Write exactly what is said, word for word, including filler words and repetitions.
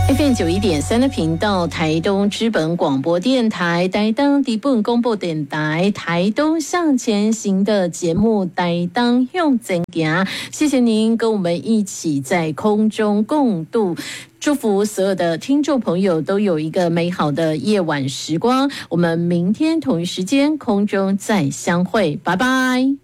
F M 九一点三的频道，台东知本广播电台，台东地本公播电台，台东向前行的节目，台东向前行。谢谢您跟我们一起在空中共度。祝福所有的听众朋友都有一个美好的夜晚时光。我们明天同一时间空中再相会，拜拜。